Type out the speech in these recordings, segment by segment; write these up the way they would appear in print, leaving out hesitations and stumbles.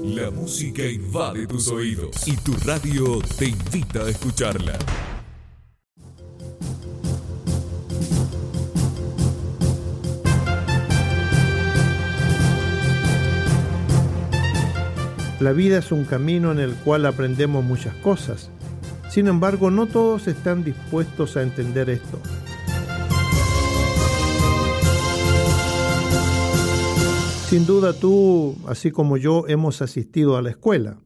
La música invade tus oídos y tu radio te invita a escucharla. La vida es un camino en el cual aprendemos muchas cosas. Sin embargo, no todos están dispuestos a entender esto. Sin duda tú, así como yo, hemos asistido a la escuela.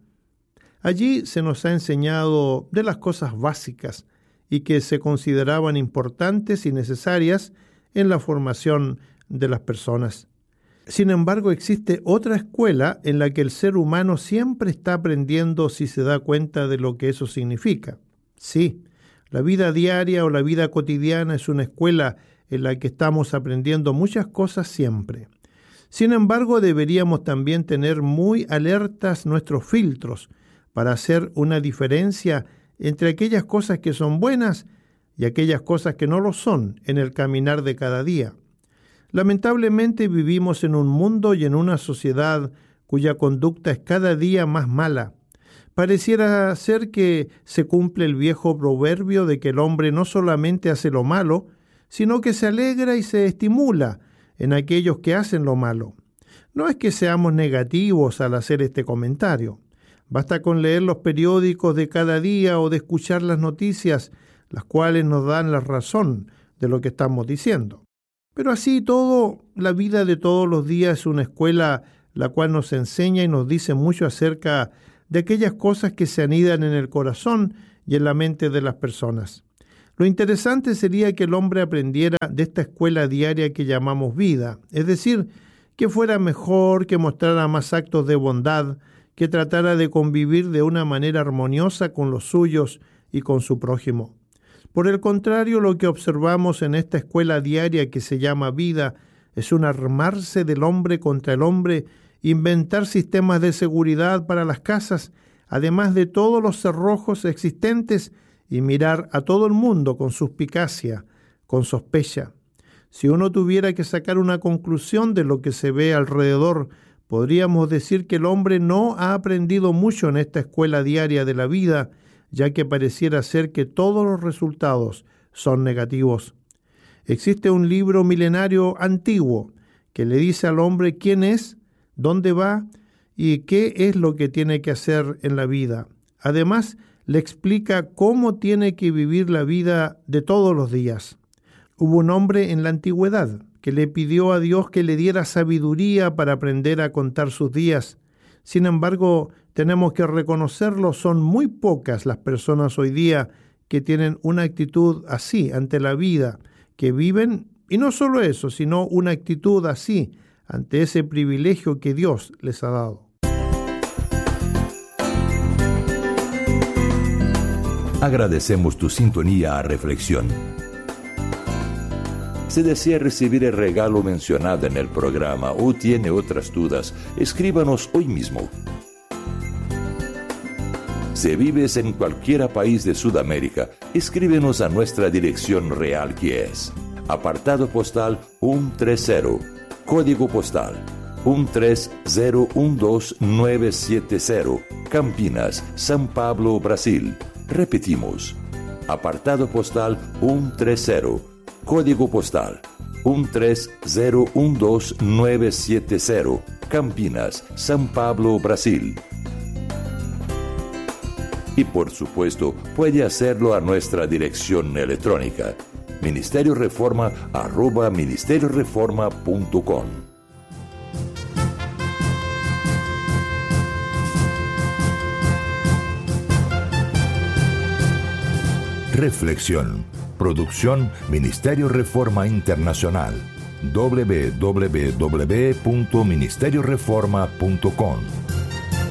Allí se nos ha enseñado de las cosas básicas y que se consideraban importantes y necesarias en la formación de las personas. Sin embargo, existe otra escuela en la que el ser humano siempre está aprendiendo si se da cuenta de lo que eso significa. Sí, la vida diaria o la vida cotidiana es una escuela en la que estamos aprendiendo muchas cosas siempre. Sin embargo, deberíamos también tener muy alertas nuestros filtros para hacer una diferencia entre aquellas cosas que son buenas y aquellas cosas que no lo son en el caminar de cada día. Lamentablemente vivimos en un mundo y en una sociedad cuya conducta es cada día más mala. Pareciera ser que se cumple el viejo proverbio de que el hombre no solamente hace lo malo, sino que se alegra y se estimula en aquellos que hacen lo malo. No es que seamos negativos al hacer este comentario. Basta con leer los periódicos de cada día o de escuchar las noticias, las cuales nos dan la razón de lo que estamos diciendo. Pero así todo, la vida de todos los días es una escuela la cual nos enseña y nos dice mucho acerca de aquellas cosas que se anidan en el corazón y en la mente de las personas. Lo interesante sería que el hombre aprendiera de esta escuela diaria que llamamos vida, es decir, que fuera mejor, que mostrara más actos de bondad, que tratara de convivir de una manera armoniosa con los suyos y con su prójimo. Por el contrario, lo que observamos en esta escuela diaria que se llama vida es un armarse del hombre contra el hombre, inventar sistemas de seguridad para las casas, además de todos los cerrojos existentes, y mirar a todo el mundo con suspicacia, con sospecha. Si uno tuviera que sacar una conclusión de lo que se ve alrededor, podríamos decir que el hombre no ha aprendido mucho en esta escuela diaria de la vida, ya que pareciera ser que todos los resultados son negativos. Existe un libro milenario antiguo que le dice al hombre quién es, dónde va y qué es lo que tiene que hacer en la vida. Además, le explica cómo tiene que vivir la vida de todos los días. Hubo un hombre en la antigüedad que le pidió a Dios que le diera sabiduría para aprender a contar sus días. Sin embargo, tenemos que reconocerlo, son muy pocas las personas hoy día que tienen una actitud así ante la vida, que viven, y no solo eso, sino una actitud así ante ese privilegio que Dios les ha dado. Agradecemos tu sintonía a Reflexión. Si desea recibir el regalo mencionado en el programa o tiene otras dudas, escríbanos hoy mismo. Si vives en cualquier país de Sudamérica, escríbenos a nuestra dirección real que es apartado postal 130, código postal 13012970, Campinas, São Paulo, Brasil. Repetimos, apartado postal 130, código postal 13012970, Campinas, São Paulo, Brasil. Y por supuesto, puede hacerlo a nuestra dirección electrónica, ministerioreforma@ministerioreforma.com. Reflexión. Producción Ministerio Reforma Internacional. www.ministerioreforma.com